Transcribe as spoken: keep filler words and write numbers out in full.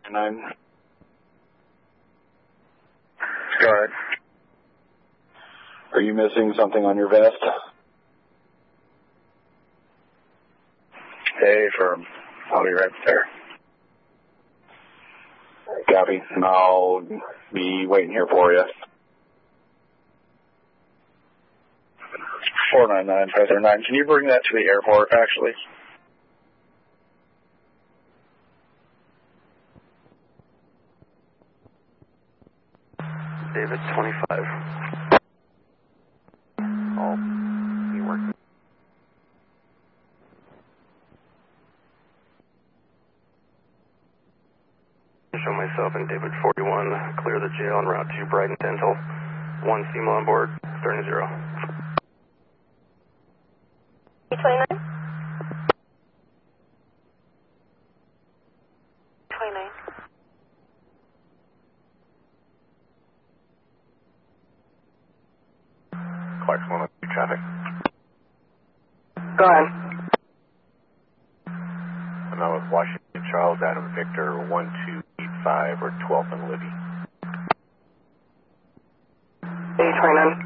nine. Go ahead. Are you missing something on your vest? Hey, firm. I'll be right there. Copy. And I'll be waiting here for you. four nine nine, five zero nine. Can you bring that to the airport, actually? David, twenty-five. All be working. Show myself and David forty-one. Clear the jail en route to Brighton Dental. One SEMA on board, starting zero. twenty-nine? twenty-nine. Clarkson one oh two traffic. Go ahead. I'm out with Washington Charles Adam Victor one two eight five or twelfth and Libby. A twenty-nine.